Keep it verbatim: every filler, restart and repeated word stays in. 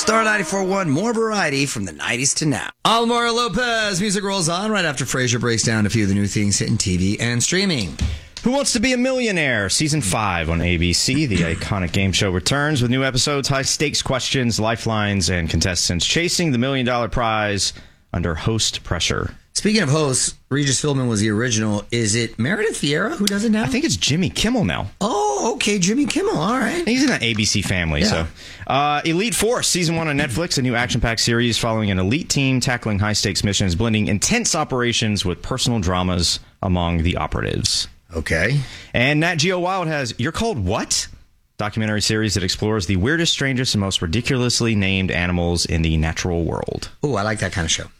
Star ninety-four point one, more variety from the nineties to now. Almar Lopez, music rolls on right after Frasier breaks down a few of the new things hitting T V and streaming. Who Wants to Be a Millionaire? Season five on A B C. The iconic game show returns with new episodes, high-stakes questions, lifelines, and contestants chasing the million-dollar prize under host pressure. Speaking of hosts, Regis Philbin was the original. Is it Meredith Vieira who does it now? I think it's Jimmy Kimmel now. Oh, okay, Jimmy Kimmel. All right. He's in that A B C family. Yeah. So, uh, Elite Force, season one on Netflix, a new action-packed series following an elite team tackling high-stakes missions, blending intense operations with personal dramas among the operatives. Okay. And Nat Geo Wild has You're Called What? Documentary series that explores the weirdest, strangest, and most ridiculously named animals in the natural world. Oh, I like that kind of show.